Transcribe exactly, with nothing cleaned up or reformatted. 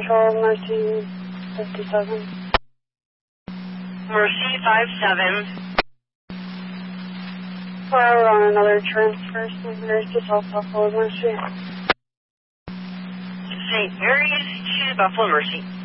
Control, Mercy fifty-seven. Mercy five seven. We're on another transfer, Saint Mary's to South Buffalo, Mercy. Saint Mary's to Buffalo, Mercy.